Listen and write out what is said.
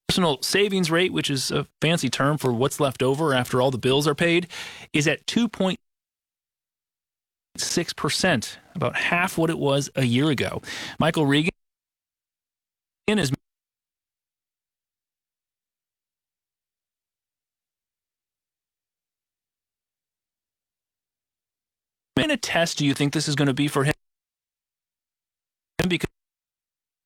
personal savings rate, which is a fancy term for what's left over after all the bills are paid, is at 2.6%, about half what it was a year ago. Michael Regan is what kind of test do you think this is going to be for him?